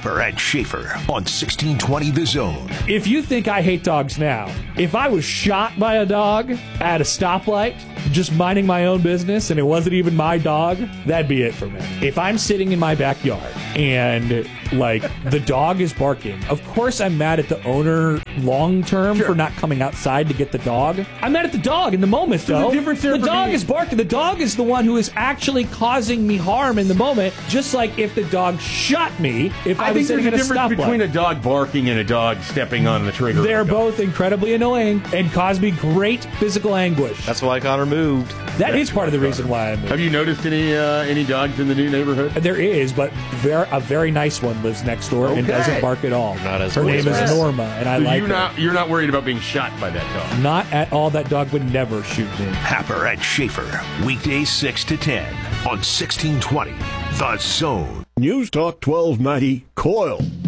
Happer and Schaefer on 1620 The Zone. If you think I hate dogs now, if I was shot by a dog at a stoplight, just minding my own business, and it wasn't even my dog, that'd be it for me. If I'm sitting in my backyard and, like, the dog is barking, of course I'm mad at the owner long term for not coming outside to get the dog. I'm mad at the dog in the moment, though. The dog is barking. The dog is the one who is actually causing me harm in the moment, just like if the dog shot me if I was sitting at a stoplight. I think there's a difference between a dog barking and a dog stepping on the trigger. They're both incredibly annoying and cause me great physical anguish. That's why Connor moved. That is part of the reason why I moved. Have you noticed any dogs in the new neighborhood? There is, but a very nice one lives next door and doesn't bark at all. Her name is Norma, and I like her. You're not worried about being shot by that dog? Not at all. That dog would never shoot me. Happer and Schaefer, weekdays 6 to 10 on 1620 The Zone. News Talk 1290, Coil.